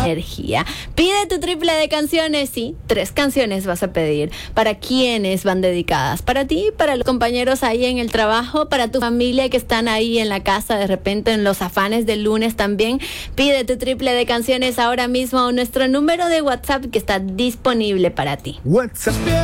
energía. Pide tu triple de canciones, sí, 3 canciones vas a pedir. ¿Para quiénes van dedicadas? Para ti, para los compañeros ahí en el trabajo, para tu familia que están ahí en la casa, de repente en los afanes del lunes también. Pide tu triple de canciones ahora mismo a nuestro número de WhatsApp que está disponible para ti. WhatsApp.